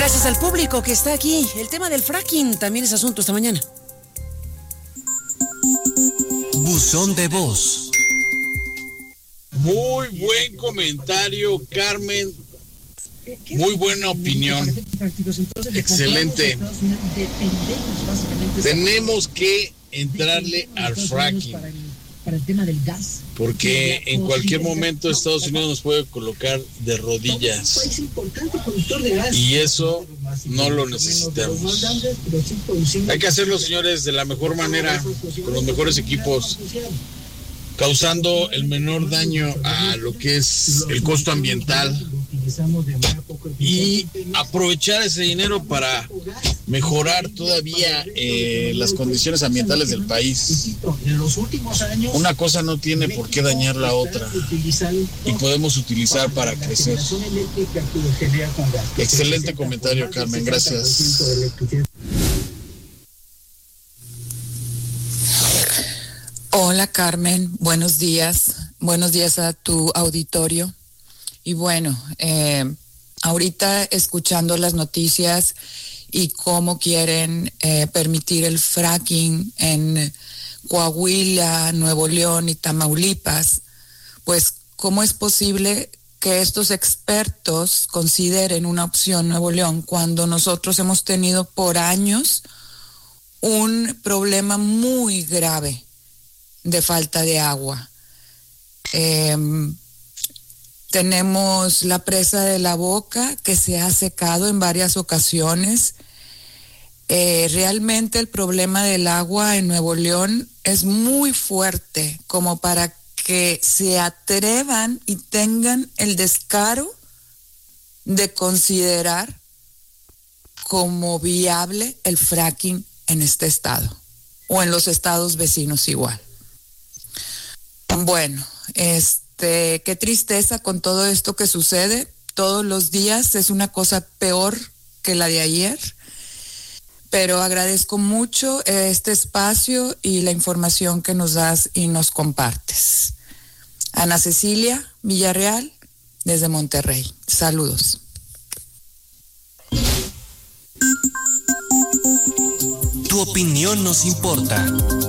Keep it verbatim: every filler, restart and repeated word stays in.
Gracias al público que está aquí. El tema del fracking también es asunto esta mañana. Buzón de voz. Muy buen comentario, Carmen. Muy buena opinión. Excelente. Tenemos que entrarle al fracking, para el tema del gas, porque en cualquier momento Estados Unidos nos puede colocar de rodillas y eso no lo necesitamos. Hay que hacerlo, señores, de la mejor manera, con los mejores equipos, causando el menor daño a lo que es el costo ambiental y aprovechar ese dinero para mejorar todavía eh, las condiciones ambientales del país. Una cosa no tiene por qué dañar la otra y podemos utilizar para crecer. Excelente comentario, Carmen, gracias. Hola, Carmen, buenos días, buenos días a tu auditorio. Y bueno, eh, ahorita escuchando las noticias y cómo quieren eh, permitir el fracking en Coahuila, Nuevo León y Tamaulipas, pues ¿cómo es posible que estos expertos consideren una opción Nuevo León cuando nosotros hemos tenido por años un problema muy grave de falta de agua? Eh, Tenemos la presa de La Boca que se ha secado en varias ocasiones. Eh, realmente el problema del agua en Nuevo León es muy fuerte como para que se atrevan y tengan el descaro de considerar como viable el fracking en este estado o en los estados vecinos igual. Bueno, este Este, qué tristeza con todo esto que sucede todos los días, es una cosa peor que la de ayer, pero agradezco mucho este espacio y la información que nos das y nos compartes. Ana Cecilia Villarreal, desde Monterrey. Saludos. Tu opinión nos importa.